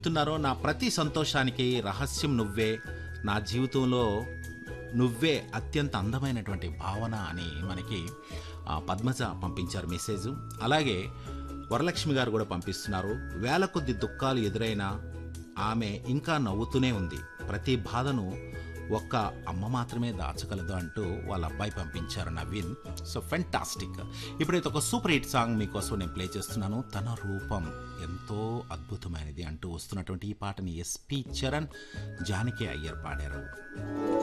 చెప్తున్నారో నా ప్రతి సంతోషానికి రహస్యం నువ్వే, నా జీవితంలో నువ్వే అత్యంత అందమైనటువంటి భావన అని మనకి పద్మజ పంపించారు మెసేజు. అలాగే వరలక్ష్మి గారు కూడా పంపిస్తున్నారు. వేల కొద్ది దుఃఖాలు ఎదురైనా ఆమె ఇంకా నవ్వుతూనే ఉంది. ప్రతి బాధను ఒక్క అమ్మ మాత్రమే దాచగలదు అంటూ వాళ్ళ అబ్బాయి పంపించారు నవీన్. So fantastic. ఇప్పుడైతే ఒక సూపర్ హిట్ సాంగ్ మీకోసం నేను ప్లే చేస్తున్నాను. తన రూపం ఎంతో అద్భుతమైనది అంటూ వస్తున్నటువంటి ఈ పాటని ఎస్పి చరణ్, జానకి అయ్యర్ పాడారు.